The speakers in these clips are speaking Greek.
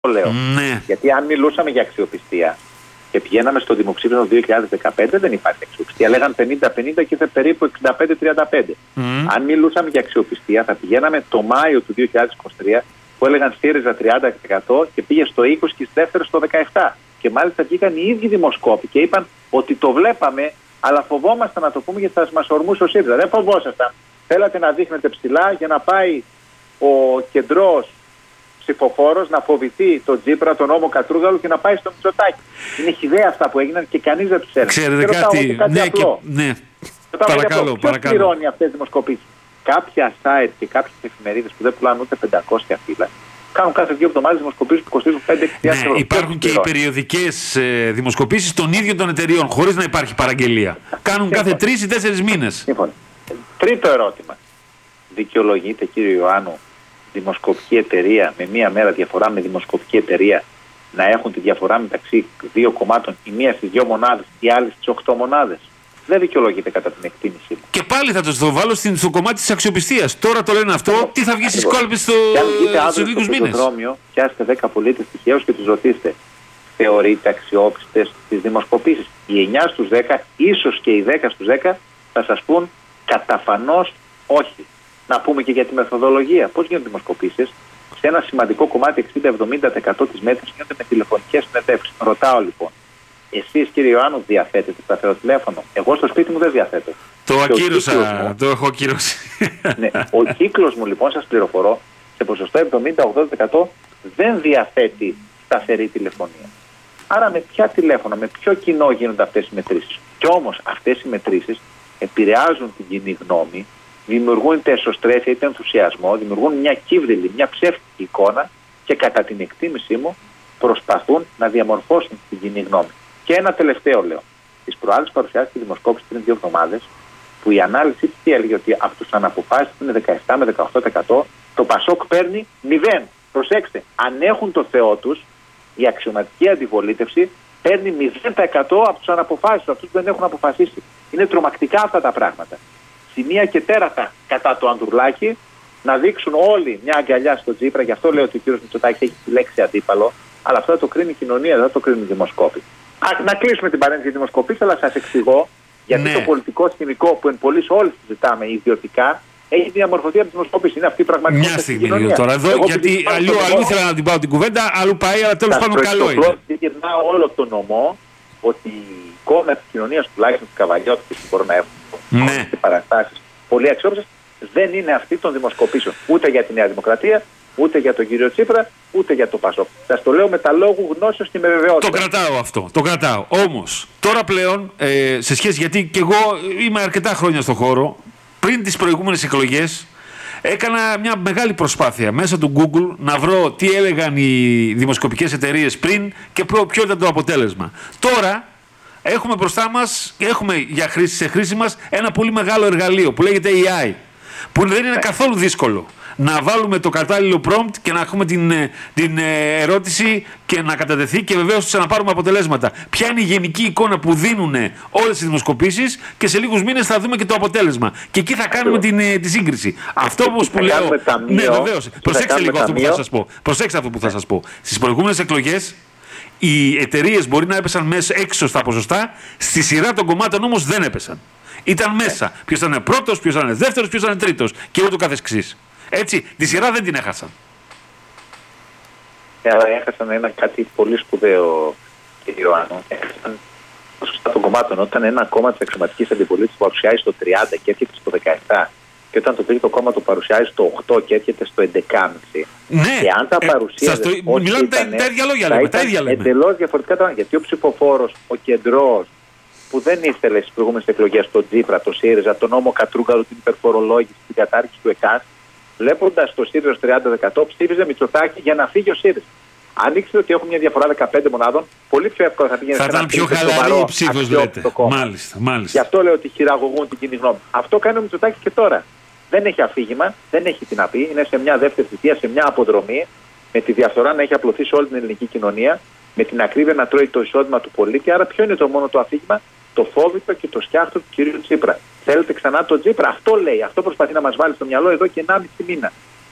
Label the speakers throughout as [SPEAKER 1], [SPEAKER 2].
[SPEAKER 1] λέω.
[SPEAKER 2] Ναι.
[SPEAKER 1] Γιατί αν μιλούσαμε για αξιοπιστία και πηγαίναμε στο δημοψήφισμα του 2015, δεν υπάρχει αξιοπιστία. Λέγαν 50-50 και ήταν περίπου 65-35. Αν μιλούσαμε για αξιοπιστία, θα πηγαίναμε το Μάιο του 2023 που έλεγαν ΣΥΡΙΖΑ 30% και πήγε στο 20% και δεύτερο στο 17%. Και μάλιστα βγήκαν οι ίδιοι δημοσκόποι και είπαν ότι το βλέπαμε, αλλά φοβόμασταν να το πούμε γιατί θα μας ορμούσε ο ΣΥΡΙΖΑ. Δεν φοβόσασταν. Θέλατε να δείχνετε ψηλά για να πάει ο κεντρός ψηφοφόρος να φοβηθεί τον Τσίπρα, τον Νόμο Κατρούγκαλο και να πάει στο Μητσοτάκη. Είναι χιδέα αυτά που έγιναν και κανείς δεν τους έλεγε.
[SPEAKER 2] Ξέρετε κάτι. Ναι. Παρακαλώ.
[SPEAKER 1] Ποιος πληρώνει αυτές τις δημοσκοπήσεις? Κάποια site και κάποιες εφημερίδες που δεν πουλάνε ούτε 500 φύλλα κάνουν κάθε 2 εβδομάδες δημοσκοπήσεις που κοστίζουν 5-6 ευρώ.
[SPEAKER 2] Υπάρχουν και οι περιοδικές δημοσκοπήσεις των ίδιων των εταιριών, χωρίς να υπάρχει παραγγελία. Κάνουν κάθε 3 ή 4 μήνες.
[SPEAKER 1] Σύμφωνα. Τρίτο ερώτημα. Δικαιολογείται, κύριε Ιωάννου, δημοσκοπική εταιρεία με μία μέρα διαφορά με δημοσκοπική εταιρεία να έχουν τη διαφορά μεταξύ 2 κομμάτων, η μία στις 2 μονάδες, η άλλη στις 8 μονάδες? Δεν δικαιολογείται κατά την εκτίμησή μου.
[SPEAKER 2] Και πάλι θα το βάλω στο κομμάτι της αξιοπιστίας. Τώρα το λένε αυτό, τι θα βγει στις κόλπες στους λίγους μήνες?
[SPEAKER 1] Στο δρόμιο, πιάστε 10 πολίτες τυχαίους και τους ρωτήστε, θεωρείτε αξιόπιστες τις δημοσκοπήσεις? Οι 9 στους 10, ίσως και οι 10 στους 10, θα σας πούν καταφανώς όχι. Να πούμε και για τη μεθοδολογία. Πώς γίνονται δημοσκοπήσεις? Σε ένα σημαντικό κομμάτι, 60-70% της μέτρησης γίνονται με τηλεφωνικές συνεντεύξεις. Ρωτάω λοιπόν, εσείς κύριε Ιωάννου διαθέτετε σταθερό τηλέφωνο? Εγώ στο σπίτι μου δεν διαθέτω.
[SPEAKER 2] Το ακύρωσα, το έχω ακυρώσει.
[SPEAKER 1] Ναι, ο κύκλος μου λοιπόν, σας πληροφορώ, σε ποσοστό 70-80% δεν διαθέτει σταθερή τηλεφωνία. Άρα με ποια τηλέφωνα, με ποιο κοινό γίνονται αυτές οι μετρήσεις? Κι όμως αυτές οι μετρήσεις επηρεάζουν την κοινή γνώμη, δημιουργούν είτε εσωστρέφεια είτε ενθουσιασμό, δημιουργούν μια κύβδηλη, μια ψεύτικη εικόνα και κατά την εκτίμησή μου προσπαθούν να διαμορφώσουν την κοινή γνώμη. Και ένα τελευταίο λέω. Τις προάλλες παρουσιάστηκε η δημοσκόπηση πριν 2 εβδομάδες που η ανάλυση τι έλεγε? Ότι από τους αναποφάσιστους είναι 17 με 18%, το Πασόκ παίρνει 0. Προσέξτε, αν έχουν το Θεό τους, η αξιωματική αντιπολίτευση παίρνει 0% από τους αναποφάσιστους, αυτούς που δεν έχουν αποφασίσει. Είναι τρομακτικά αυτά τα πράγματα. Σημεία και τέρατα κατά το Ανδρουλάκη, να δείξουν όλοι μια αγκαλιά στο Τσίπρα. Γι' αυτό λέω ότι ο κ. Μητσοτάκης έχει τη λέξη αντίπαλο, αλλά αυτό θα το κρίνει η κοινωνία, δεν θα το κρίνουν οι δημοσκόποι. Να κλείσουμε την παρένθεση δημοσκοπής, αλλά σας εξηγώ γιατί το πολιτικό σκηνικό που εν πολλοίς όλοι συζητάμε ιδιωτικά έχει διαμορφωθεί από τη δημοσκοπής. Είναι αυτή η πραγματικότητα.
[SPEAKER 2] Μια στιγμή τώρα εδώ, γιατί αλλού ήθελα να την πάω την κουβέντα, αλλού πάει, αλλά τέλος πάντων καλό είναι.
[SPEAKER 1] Γυρνάω όλο τον νομό ότι η εικόνα της κοινωνίας, τουλάχιστον της Καβαλιώτης, που μπορούν να έχουν και παραστάσεις πολύ αξιόπιστες, δεν είναι αυτή των δημοσκοπήσεων. Ούτε για τη Νέα Δημοκρατία, ούτε για τον κύριο Τσίπρα, ούτε για το Πασόκ. Σας το λέω με τα λόγου γνώσεως και με βεβαιότητα.
[SPEAKER 2] Το κρατάω αυτό. Το κρατάω. Όμως, τώρα πλέον, σε σχέση, γιατί και εγώ είμαι αρκετά χρόνια στον χώρο, πριν τις προηγούμενες εκλογές, έκανα μια μεγάλη προσπάθεια μέσα του Google να βρω τι έλεγαν οι δημοσκοπικές εταιρείες πριν και ποιο ήταν το αποτέλεσμα. Τώρα έχουμε μπροστά μας, έχουμε σε χρήση μας ένα πολύ μεγάλο εργαλείο που λέγεται AI, που δεν είναι καθόλου δύσκολο να βάλουμε το κατάλληλο prompt και να έχουμε την ερώτηση και να κατατεθεί και βεβαίως να πάρουμε αποτελέσματα. Ποια είναι η γενική εικόνα που δίνουν όλες οι δημοσκοπήσεις και σε λίγους μήνες θα δούμε και το αποτέλεσμα. Και εκεί θα κάνουμε τη σύγκριση. Αυτό όμως που λέω. Ναι, βεβαίως. Προσέξτε λίγο αυτό που θα σας πω. Προσέξτε αυτό που θα σας πω. Στις προηγούμενες εκλογές οι εταιρείες μπορεί να έπεσαν έξω στα ποσοστά, στη σειρά των κομμάτων όμως δεν έπεσαν. Ήταν μέσα. Ποιος ήταν πρώτος, ποιος ήταν δεύτερος, ποιος ήταν τρίτος και ούτω καθεξής. Έτσι, τη σειρά δεν την έχασαν.
[SPEAKER 1] Έχασαν ένα κάτι πολύ σπουδαίο, κύριε Ιωάννου. Έχασαν ποσοστά των κομμάτων. Όταν ένα κόμμα της αξιωματικής αντιπολίτευσης παρουσιάζει στο 30 και έρχεται στο 17, και όταν το τρίτο κόμμα το παρουσιάζει στο 8 και έρχεται στο 11,5.
[SPEAKER 2] Ναι,
[SPEAKER 1] και αν τα παρουσίαζε.
[SPEAKER 2] Μιλάμε τα ίδια λόγια, λέμε. Τα ίδια λέμε.
[SPEAKER 1] Εντελώς διαφορετικά. Γιατί ο ψηφοφόρος, ο κεντρός, που δεν ήθελε στις προηγούμενες εκλογές τον Τσίπρα, το ΣΥΡΙΖΑ, τον Νόμο Κατρούγκαλο, την υπερφορολόγηση, την κατάρριξη του ΕΚΑΣ, βλέποντας το ΣΥΡΙΖΑ 30%, ψήφιζε Μητσοτάκη για να φύγει ο ΣΥΡΙΖΑ. Αν ήξερε ότι έχουμε μια διαφορά 15 μονάδων, πολύ πιο εύκολα θα πήγαινε.
[SPEAKER 2] Θα ήταν πιο χαλαρή η ψήφος, λέτε. Μάλιστα.
[SPEAKER 1] Γι' αυτό λέω ότι χειραγωγούν την κοινή γνώμη. Αυτό κάνει ο Μητσοτάκης και τώρα. Δεν έχει αφήγημα, δεν έχει τι να πει, είναι σε μια δεύτερη θητεία, σε μια αποδρομή, με τη διαφθορά να έχει απλωθεί σε όλη την ελληνική κοινωνία, με την ακρίβεια να τρώει το εισόδημα του πολίτη. Άρα, ποιο είναι το μόνο το αφήγημα? Το φόβητο και το σκιάχτρο του κυρίου Τσίπρα. Θέλετε ξανά τον Τσίπρα? Αυτό λέει, αυτό προσπαθεί να μας βάλει στο μυαλό εδώ και 1,5 μήνα.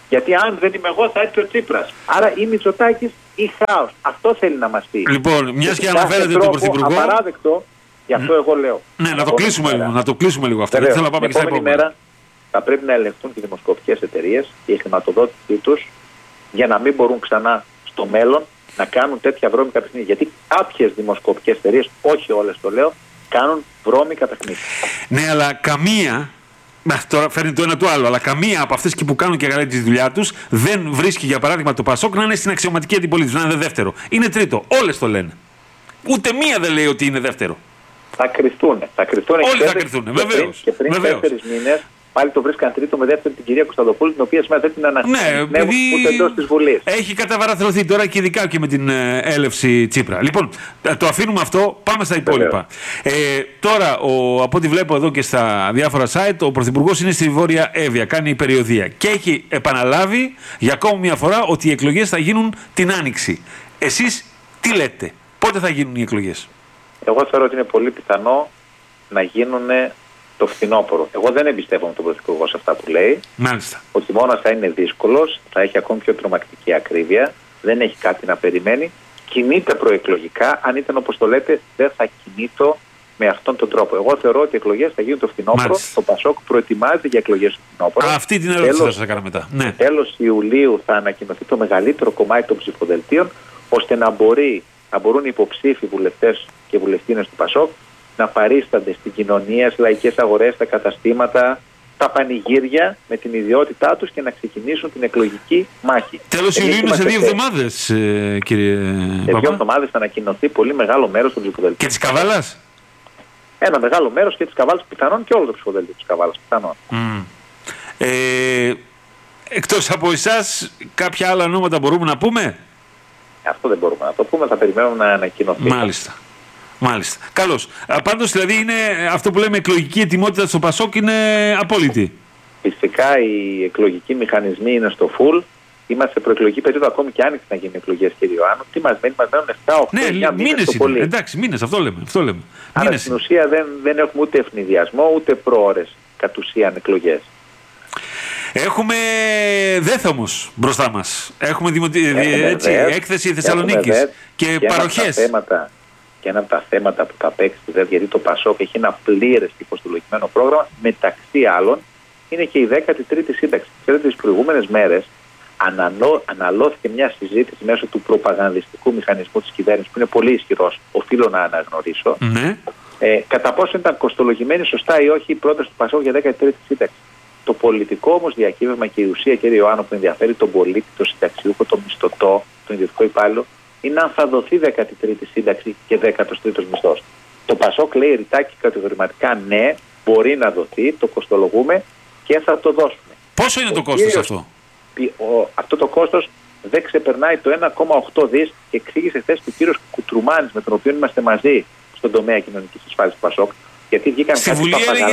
[SPEAKER 1] Γιατί αν δεν είμαι εγώ, θα έρθει ο Τσίπρας. Άρα ή Μητσοτάκης ή χάος. Αυτό θέλει να μας πει.
[SPEAKER 2] Λοιπόν, μιας και αναφέρετε τον Πρωθυπουργό.
[SPEAKER 1] Απαράδεκτο, γι' αυτό εγώ λέω.
[SPEAKER 2] Ναι, να το κλείσουμε λίγο αυτό. Δεν θέλω να πάμε και στα επόμενα.
[SPEAKER 1] Μέρα θα πρέπει να ελεγχθούν και οι δημοσκοπικές εταιρείες και η χρηματοδότησή τους για να μην μπορούν ξανά στο μέλλον να κάνουν τέτοια βρώμικα παιχνίδια. Γιατί κάποιες δημοσκοπικές εταιρείες, όχι όλες το λέω, κάνουν βρώμικα παιχνίδια.
[SPEAKER 2] Ναι, αλλά καμία. Τώρα φέρνει το ένα το άλλο, αλλά καμία από αυτές και που κάνουν και καλά τη δουλειά τους δεν βρίσκει, για παράδειγμα, το Πασόκ να είναι στην αξιωματική αντιπολίτευση, να είναι δεύτερο. Είναι τρίτο. Όλες το λένε. Ούτε μία δεν λέει ότι είναι δεύτερο.
[SPEAKER 1] Θα κρυφτούν.
[SPEAKER 2] Όλοι θα κρυφτούν, βεβαίως.
[SPEAKER 1] Και πριν 4 μήνες πάλι το βρίσκαν τρίτο με δεύτερη την κυρία Κωνσταντοπούλου, την οποία σήμερα δεν την αναγνωρίζουν ούτε εντός της Βουλής.
[SPEAKER 2] Έχει καταβαραθρωθεί τώρα και ειδικά και με την έλευση Τσίπρα. Λοιπόν, το αφήνουμε αυτό, πάμε στα υπόλοιπα. Τώρα, από ό,τι βλέπω εδώ και στα διάφορα site, ο Πρωθυπουργός είναι στη Βόρεια Εύβοια, κάνει περιοδεία και έχει επαναλάβει για ακόμη μια φορά ότι οι εκλογές θα γίνουν την Άνοιξη. Εσείς τι λέτε, πότε θα γίνουν οι εκλογές?
[SPEAKER 1] Εγώ θεωρώ ότι είναι πολύ πιθανό να γίνουν το φθινόπωρο. Εγώ δεν εμπιστεύομαι τον Πρωθυπουργό σε αυτά που λέει.
[SPEAKER 2] Μάλιστα.
[SPEAKER 1] Ο χειμώνας θα είναι δύσκολος, θα έχει ακόμη πιο τρομακτική ακρίβεια, δεν έχει κάτι να περιμένει. Κινείται προεκλογικά, αν ήταν όπως το λέτε, δεν θα κινείται με αυτόν τον τρόπο. Εγώ θεωρώ ότι οι εκλογές θα γίνουν το φθινόπωρο.
[SPEAKER 2] Μάλιστα.
[SPEAKER 1] Το Πασόκ προετοιμάζει για εκλογές το φθινόπωρο.
[SPEAKER 2] Αυτή την ερώτηση θα σας έκανα μετά. Ναι.
[SPEAKER 1] Τέλος Ιουλίου θα ανακοινωθεί το μεγαλύτερο κομμάτι των ψηφοδελτίων, ώστε να μπορούν οι υποψήφοι βουλευτές και βουλευτίνες του Πασόκ να παρίστανται στην κοινωνία, στις λαϊκές αγορές, στα καταστήματα, τα πανηγύρια με την ιδιότητά τους και να ξεκινήσουν την εκλογική μάχη.
[SPEAKER 2] Τέλος Ιουλίου είναι σε 2 εβδομάδες, κύριε
[SPEAKER 1] Σε
[SPEAKER 2] Παπά.
[SPEAKER 1] 2 εβδομάδες θα ανακοινωθεί πολύ μεγάλο μέρος των ψηφοδελτίων.
[SPEAKER 2] Και της Καβάλας.
[SPEAKER 1] Ένα μεγάλο μέρος και της Καβάλας πιθανόν και όλο το ψηφοδέλτιο της Καβάλας πιθανόν.
[SPEAKER 2] Εκτός από εσάς, κάποια άλλα ονόματα μπορούμε να πούμε?
[SPEAKER 1] Αυτό δεν μπορούμε να το πούμε, θα περιμένουμε να ανακοινωθεί.
[SPEAKER 2] Μάλιστα. Καλώς. Πάντως, δηλαδή, είναι αυτό που λέμε εκλογική ετοιμότητα στο Πασόκ είναι απόλυτη.
[SPEAKER 1] Φυσικά οι εκλογικοί μηχανισμοί είναι στο full. Είμαστε σε προεκλογική περίοδο, ακόμη και άνοιξη να γίνουν εκλογές, κύριε Ιωάννου. Τι μας μένει, μας μένουν 7-8 μήνες το πολύ.
[SPEAKER 2] Εντάξει, μήνες, αυτό λέμε.
[SPEAKER 1] Άρα
[SPEAKER 2] Μήνες
[SPEAKER 1] στην ουσία δεν έχουμε ούτε ευνηδιασμό, ούτε προώρες κατ' ουσίαν εκλογές.
[SPEAKER 2] Έχουμε ΔΕΘ όμως μπροστά μας. Έχουμε έκθεση Θεσσαλονίκης και παροχές.
[SPEAKER 1] Και ένα από τα θέματα που θα παίξει το ΔΕΘ, γιατί το Πασόκ έχει ένα πλήρες υποστολογημένο πρόγραμμα, μεταξύ άλλων είναι και η 13η σύνταξη. Ξέρετε, τις προηγούμενες μέρες αναλώθηκε μια συζήτηση μέσω του προπαγανδιστικού μηχανισμού της κυβέρνησης, που είναι πολύ ισχυρός, οφείλω να αναγνωρίσω, κατά πόσο ήταν κοστολογημένη σωστά ή όχι η πρόταση του Πασόκ για 13η σύνταξη. Το πολιτικό όμως διακύβευμα και η ουσία, κύριε Ιωάννου, που ενδιαφέρει τον πολίτη, τον συνταξιούχο, τον μισθωτό, τον ιδιωτικό υπάλληλο, είναι αν θα δοθεί 13η σύνταξη και 13ος μισθός. Το Πασόκ λέει ρητά και κατηγορηματικά ναι, μπορεί να δοθεί, το κοστολογούμε και θα το δώσουμε.
[SPEAKER 2] Πόσο είναι το κόστος αυτό?
[SPEAKER 1] Αυτό το κόστος δεν ξεπερνάει το 1,8 δις και εξήγησε χθες ο κύριος Κουτρουμάνης, με τον οποίο είμαστε μαζί στον τομέα κοινωνικής ασφάλισης του Πασόκ. Γιατί βγήκαν
[SPEAKER 2] στη Βουλή έλεγε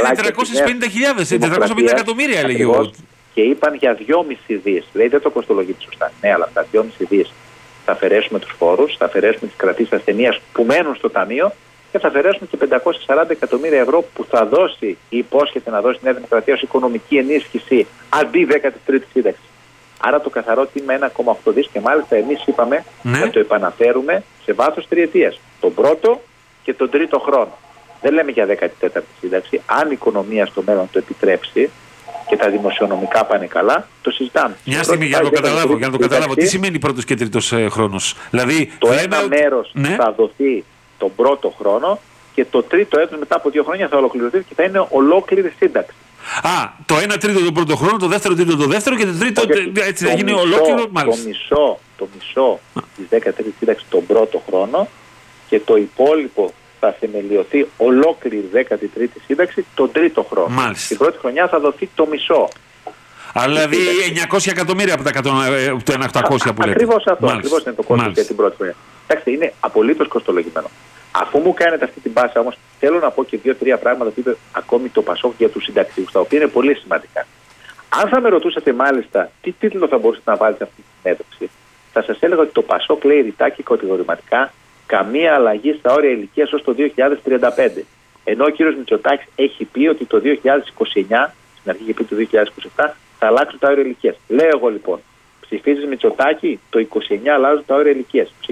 [SPEAKER 2] 450 εκατομμύρια έλεγε.
[SPEAKER 1] Και είπαν για 2,5 δις. Δηλαδή δεν το κοστολογείται σωστά. Ναι, αλλά αυτά 2,5 δις θα αφαιρέσουμε τους φόρους, θα αφαιρέσουμε τις κρατήσεις ασθενείας που μένουν στο ταμείο και θα αφαιρέσουμε και 540 εκατομμύρια ευρώ που θα δώσει ή υπόσχεται να δώσει η Νέα Δημοκρατία ως οικονομική ενίσχυση αντί 13η σύνταξη. Άρα το καθαρό τίμημα 1,8 δις και μάλιστα εμείς είπαμε να το επαναφέρουμε σε βάθος τριετίας. Τον πρώτο και τον τρίτο χρόνο. Δεν λέμε για 14η σύνταξη. Αν η οικονομία στο μέλλον το επιτρέψει και τα δημοσιονομικά πάνε καλά, το συζητάμε.
[SPEAKER 2] Μια στιγμή για να το καταλάβω. Τι σημαίνει πρώτος και τρίτος χρόνος? Δηλαδή,
[SPEAKER 1] το ένα μέρος θα δοθεί τον πρώτο χρόνο και το τρίτο έτος μετά από 2 χρόνια θα ολοκληρωθεί και θα είναι ολόκληρη σύνταξη.
[SPEAKER 2] Το 1/3 τον πρώτο χρόνο, το δεύτερο τρίτο το δεύτερο και το τρίτο έτσι θα γίνει ολόκληρο.
[SPEAKER 1] Το μισό της 13ης σύνταξης τον πρώτο χρόνο και το υπόλοιπο θα θεμελιωθεί ολόκληρη 13η σύνταξη τον τρίτο χρόνο.
[SPEAKER 2] Μάλιστα.
[SPEAKER 1] Την πρώτη χρονιά θα δοθεί το μισό.
[SPEAKER 2] Αλλά δηλαδή 900 εκατομμύρια από το 1.800 που λέτε.
[SPEAKER 1] Ακριβώς αυτό. Ακριβώς είναι το κόστος για την πρώτη χρονιά. Εντάξει, είναι απολύτως κοστολογημένο. Αφού μου κάνετε αυτή την πάσα όμως, θέλω να πω και 2-3 πράγματα που είπε ακόμη το Πασόκ για τους συνταξιούχους, τα οποία είναι πολύ σημαντικά. Αν θα με ρωτούσατε μάλιστα τι τίτλο θα μπορούσατε να βάλετε αυτή τη συνέντευξη, θα σας έλεγα ότι το Πασόκ λέει ρητά και κατηγορηματικά καμία αλλαγή στα όρια ηλικίας ως το 2035. Ενώ ο κύριος Μητσοτάκης έχει πει ότι το 2029, στην αρχή είχε πει το 2027, θα αλλάξουν τα όρια ηλικίας. Λέω εγώ λοιπόν, ψηφίζεις Μητσοτάκη, το 29 αλλάζουν τα όρια ηλικίας.